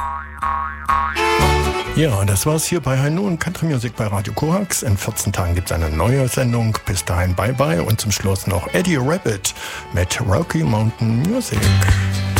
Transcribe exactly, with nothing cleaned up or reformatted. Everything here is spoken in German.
Ja, das war's hier bei High Noon Country Music bei Radio Korax. In vierzehn Tagen gibt's eine neue Sendung. Bis dahin bye bye und zum Schluss noch Eddie Rabbit mit Rocky Mountain Music.